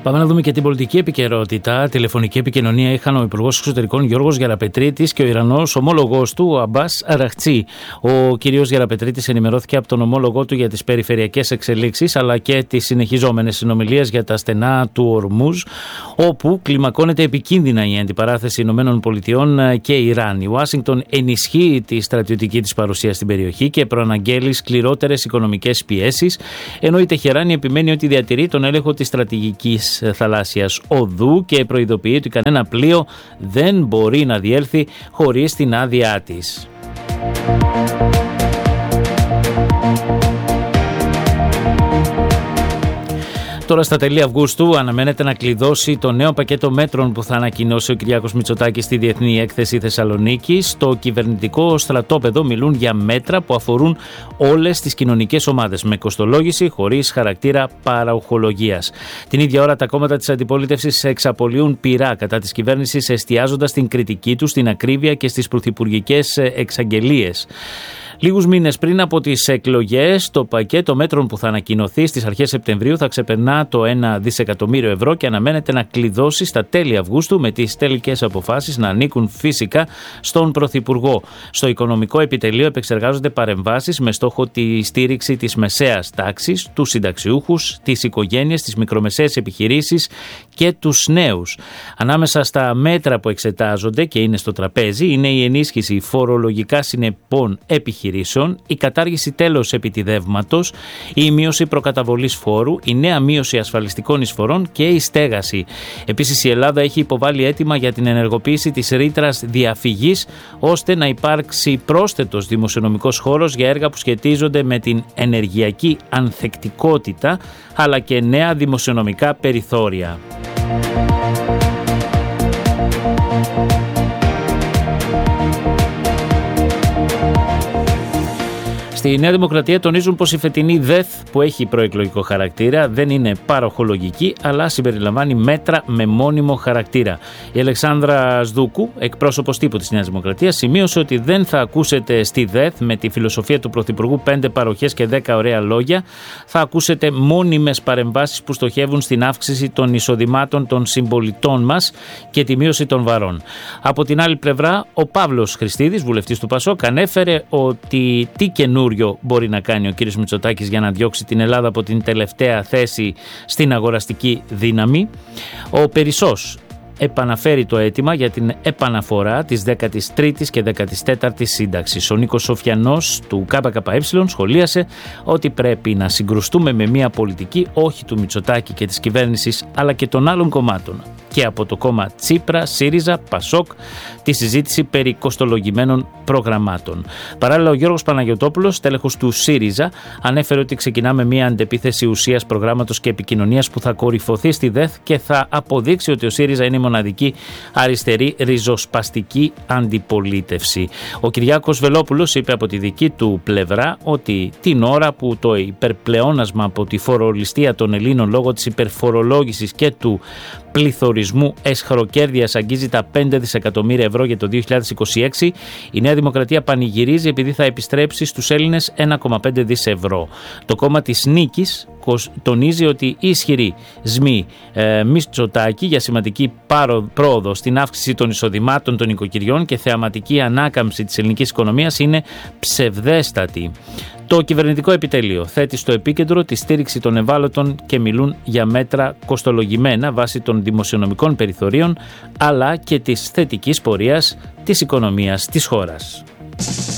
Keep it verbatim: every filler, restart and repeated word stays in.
Πάμε να δούμε και την πολιτική επικαιρότητα. Τηλεφωνική επικοινωνία είχαν ο Υπουργός Εξωτερικών Γιώργος Γεραπετρίτης και ο Ιρανός ομόλογος του, ο Αμπάς Αραχτσί. Ο κύριος Γεραπετρίτης ενημερώθηκε από τον ομόλογό του για τις περιφερειακές εξελίξεις αλλά και τις συνεχιζόμενες συνομιλίες για τα στενά του Ορμούζ, όπου κλιμακώνεται επικίνδυνα η αντιπαράθεση Ηνωμένων Πολιτειών και Ιράν. Η Ουάσιγκτον ενισχύει τη στρατιωτική της παρουσία στην περιοχή και προαναγγέλει σκληρότερες οικονομικές πιέσεις, ενώ η Τεχεράνη επιμένει ότι διατηρεί τον έλεγχο της στρατηγικής θαλάσσιας οδού και προειδοποιεί ότι κανένα πλοίο δεν μπορεί να διέλθει χωρίς την άδειά της. Τώρα στα τέλη Αυγούστου αναμένεται να κλειδώσει το νέο πακέτο μέτρων που θα ανακοινώσει ο Κυριάκος Μητσοτάκης στη Διεθνή Έκθεση Θεσσαλονίκη. Στο κυβερνητικό στρατόπεδο μιλούν για μέτρα που αφορούν όλες τις κοινωνικές ομάδες, με κοστολόγηση χωρίς χαρακτήρα παραοχολογίας. Την ίδια ώρα τα κόμματα της αντιπολίτευσης εξαπολύουν πειρά κατά της κυβέρνησης, εστιάζοντας την κριτική τους στην ακρίβεια και στις πρωθυπουργικές εξαγγελίες. Λίγους μήνες πριν από τις εκλογές, το πακέτο μέτρων που θα ανακοινωθεί στις αρχές Σεπτεμβρίου θα ξεπερνά το ένα δισεκατομμύριο ευρώ και αναμένεται να κλειδώσει στα τέλη Αυγούστου, με τις τελικές αποφάσεις να ανήκουν φυσικά στον Πρωθυπουργό. Στο οικονομικό επιτελείο επεξεργάζονται παρεμβάσεις με στόχο τη στήριξη της μεσαίας τάξης, τους συνταξιούχους, τις οικογένειες, τις μικρομεσαίες επιχειρήσεις και τους νέους. Ανάμεσα στα μέτρα που εξετάζονται και είναι στο τραπέζι είναι η ενίσχυση φορολογικά συνεπών επιχειρήσεων, η κατάργηση τέλος επιτιδεύματος, η μείωση προκαταβολής φόρου, η νέα μείωση ασφαλιστικών εισφορών και η στέγαση. Επίσης, η Ελλάδα έχει υποβάλει αίτημα για την ενεργοποίηση της ρήτρας διαφυγής, ώστε να υπάρξει πρόσθετος δημοσιονομικός χώρος για έργα που σχετίζονται με την ενεργειακή ανθεκτικότητα, αλλά και νέα δημοσιονομικά περιθώρια. Στη Νέα Δημοκρατία τονίζουν πως η φετινή ΔΕΘ, που έχει προεκλογικό χαρακτήρα, δεν είναι παροχολογική, αλλά συμπεριλαμβάνει μέτρα με μόνιμο χαρακτήρα. Η Αλεξάνδρα Σδούκου, εκπρόσωπος τύπου της Νέας Δημοκρατίας, σημείωσε ότι δεν θα ακούσετε στη ΔΕΘ, με τη φιλοσοφία του Πρωθυπουργού, πέντε παροχές και δέκα ωραία λόγια. Θα ακούσετε μόνιμες παρεμβάσεις που στοχεύουν στην αύξηση των εισοδημάτων των συμπολιτών μας και τη μείωση των βαρών. Από την άλλη πλευρά, ο Παύλος Χριστίδης, βουλευτής του Πασόκ, ανέφερε ότι τι καινούριο μπορεί να κάνει ο κ. Μητσοτάκης για να διώξει την Ελλάδα από την τελευταία θέση στην αγοραστική δύναμη. Ο Περισσός επαναφέρει το αίτημα για την επαναφορά της δέκατης τρίτης και δέκατης τέταρτης σύνταξης. Ο Νίκος Σοφιανός του ΚΚΕ σχολίασε ότι πρέπει να συγκρουστούμε με μια πολιτική όχι του Μητσοτάκη και της κυβέρνησης, αλλά και των άλλων κομμάτων, και από το κόμμα Τσίπρα, ΣΥΡΙΖΑ, ΠΑΣΟΚ, τη συζήτηση περί κοστολογημένων προγραμμάτων. Παράλληλα, ο Γιώργος Παναγιωτόπουλος, τέλεχος του ΣΥΡΙΖΑ, ανέφερε ότι ξεκινάμε μια αντεπίθεση ουσίας, προγράμματος και επικοινωνίας που θα κορυφωθεί στη ΔΕΘ και θα αποδείξει ότι ο ΣΥΡΙΖΑ είναι η μοναδική αριστερή ριζοσπαστική αντιπολίτευση. Ο Κυριάκος Βελόπουλος είπε από τη δική του πλευρά ότι την ώρα που το υπερπλεόνασμα από τη φορολιστία των Ελλήνων λόγω της υπερφορολόγησης και του πληθωρισμού εσχροκέρδειας αγγίζει τα πέντε δισεκατομμύρια ευρώ για το δύο χιλιάδες είκοσι έξι, η Νέα Δημοκρατία πανηγυρίζει επειδή θα επιστρέψει στους Έλληνες ένα κόμμα πέντε δισεκατομμύρια ευρώ. Το κόμμα της νίκης τονίζει ότι οι ισχυροί σμοί ε, Μητσοτάκη για σημαντική πρόοδο στην αύξηση των εισοδημάτων των οικοκυριών και θεαματική ανάκαμψη της ελληνικής οικονομίας είναι ψευδέστατοι. Το κυβερνητικό επιτελείο θέτει στο επίκεντρο τη στήριξη των ευάλωτων και μιλούν για μέτρα κοστολογημένα βάσει των δημοσιονομικών περιθωρίων, αλλά και της θετικής πορείας της οικονομίας της χώρας.